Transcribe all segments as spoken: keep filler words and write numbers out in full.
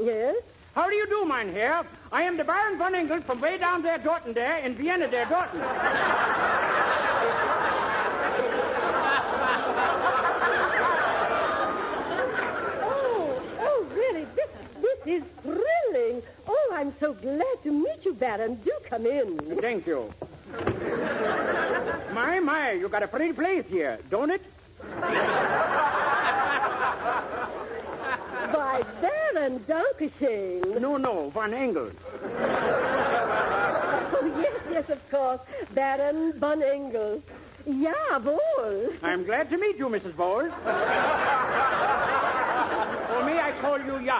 Yes? How do you do, mein Herr? I am the Baron von Engel from way down there, Dorten there, in Vienna there, Dorten. oh, oh, really, this, this is thrilling. Oh, I'm so glad to meet you, Baron. Do come in. Thank you. My, my, you got a pretty place here, don't it? By Baron Dankeschön. No, no, von Engel. Oh, yes, yes, of course. Baron von Engel. Jawohl. I'm glad to meet you, Missus Bowles. For me, I call you Ya.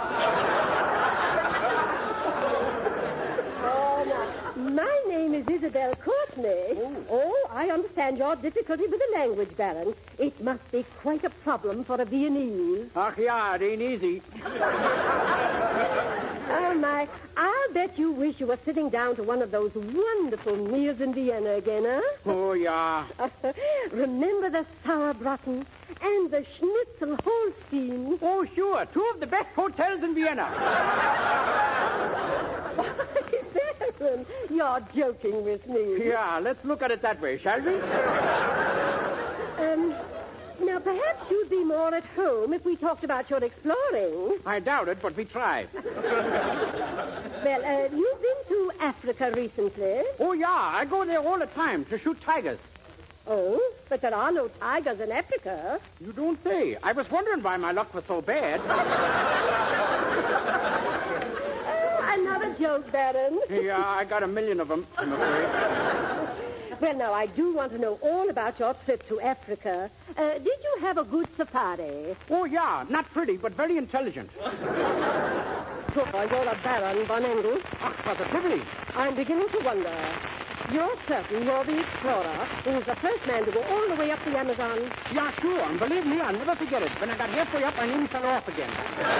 Oh, now, my name is Isabel Courtney. Oh. oh, I understand your difficulty with the language, Baron. It must be quite a problem for a Viennese. Ach, ja, it ain't easy. Oh, my, I'll bet you wish you were sitting down to one of those wonderful meals in Vienna again, huh? Oh, yeah. Remember the Sauerbraten and the Schnitzel Holstein? Oh, sure. Two of the best hotels in Vienna. Baron, you're joking with me. Yeah, let's look at it that way, shall we? Um... Now, perhaps you'd be more at home if we talked about your exploring. I doubt it, but we try. Well, uh, you've been to Africa recently. Oh, yeah. I go there all the time to shoot tigers. Oh, but there are no tigers in Africa. You don't say. I was wondering why my luck was so bad. Oh, another joke, Baron. Yeah, I got a million of them, I'm afraid. Well, now, I do want to know all about your trip to Africa. Uh, did you have a good safari? Oh, yeah. Not pretty, but very intelligent. So, you're a Baron von Engel. Ach, what a privilege. I'm beginning to wonder. You're certain you're the explorer who was the first man to go all the way up the Amazon? Yeah, sure. And believe me, I'll never forget it. When I got halfway up, my name fell off again.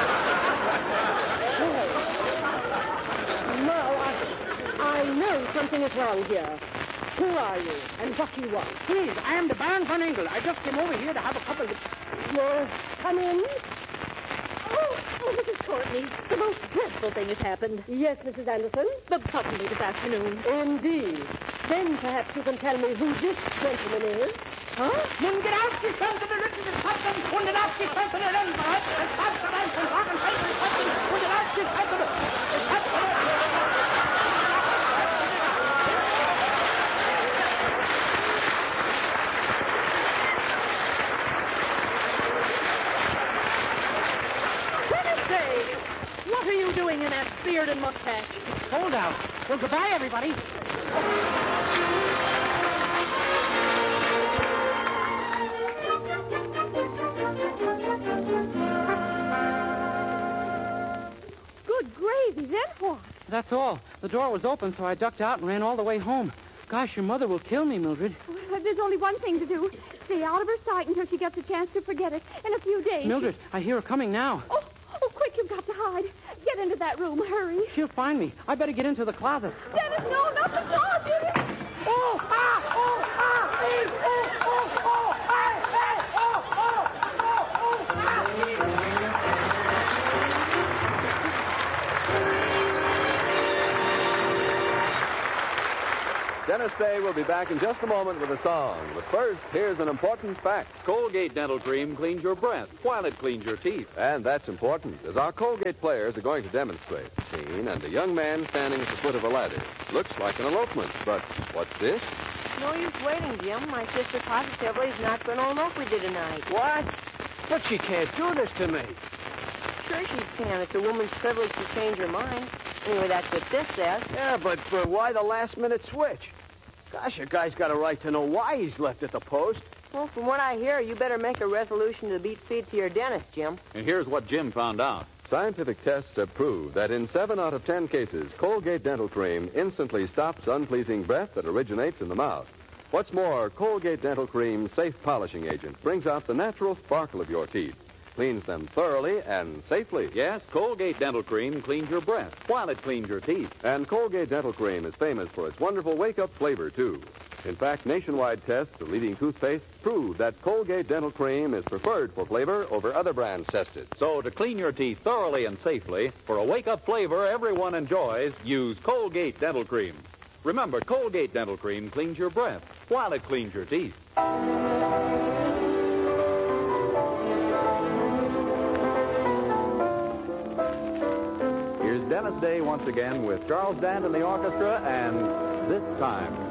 Oh. No, I, I know something is wrong here. Who are you, and what do you want? Please, I am the Baron von Engel. I just came over here to have a couple of... Well, come in. Oh, oh, Missus Courtney, the most dreadful thing has happened. Yes, Missus Anderson? The puppy this afternoon. Indeed. Then perhaps you can tell me who this gentleman is. Huh? Nun geht auf die Schwänze der Rücken des Pappen und dann auf die Schwänze der Rennbereit. Es hat von einem von Wagen Feld des Pappen und dann auf die Schwänze des Pappen. What are you doing in that beard and mustache? Hold out. Well, goodbye, everybody. Good gravy, then what? That's all. The door was open, so I ducked out and ran all the way home. Gosh, your mother will kill me, Mildred. Well, there's only one thing to do. Stay out of her sight until she gets a chance to forget it. In a few days... Mildred, I hear her coming now. Oh, oh, quick, you've got to hide. Get into that room. Hurry. She'll find me. I better get into the closet. Dennis, no, not the door, Dennis. Oh, ah, oh, ah, please, oh, oh, oh, hey, hey, oh, oh, oh, oh, ah, Dennis Day will be back in just a moment with a song. But first, here's an important fact. Colgate Dental Cream cleans your breath while it cleans your teeth. And that's important, as our Colgate players are going to demonstrate. Scene and a young man standing at the foot of a ladder. Looks like an elopement, but what's this? No use waiting, Jim. My sister positively is not going to elope with you tonight. What? But she can't do this to me. Sure she can. It's a woman's privilege to change her mind. Anyway, that's what this says. Yeah, but, but why the last-minute switch? Gosh, a guy's got a right to know why he's left at the post. Well, from what I hear, you better make a resolution to beat feet to your dentist, Jim. And here's what Jim found out. Scientific tests have proved that in seven out of ten cases, Colgate Dental Cream instantly stops unpleasing breath that originates in the mouth. What's more, Colgate Dental Cream's safe polishing agent brings out the natural sparkle of your teeth, cleans them thoroughly and safely. Yes, Colgate Dental Cream cleans your breath while it cleans your teeth. And Colgate Dental Cream is famous for its wonderful wake-up flavor, too. In fact, nationwide tests of leading toothpaste prove that Colgate Dental Cream is preferred for flavor over other brands tested. So to clean your teeth thoroughly and safely, for a wake-up flavor everyone enjoys, use Colgate Dental Cream. Remember, Colgate Dental Cream cleans your breath while it cleans your teeth. Here's Dennis Day once again with Charles Dant and the orchestra, and This Time.